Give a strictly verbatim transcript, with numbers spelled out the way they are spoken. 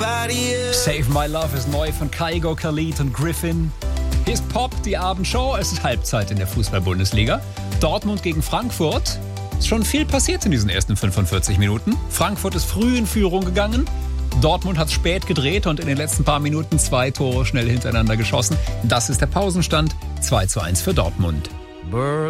Save My Love ist neu von Kygo, Khalid und Griffin. Hier ist Pop, die Abendshow. Es ist Halbzeit in der Fußball-Bundesliga. Dortmund gegen Frankfurt. Ist schon viel passiert in diesen ersten fünfundvierzig Minuten. Frankfurt ist früh in Führung gegangen. Dortmund hat spät gedreht und in den letzten paar Minuten zwei Tore schnell hintereinander geschossen. Das ist der Pausenstand. zwei zu eins für Dortmund.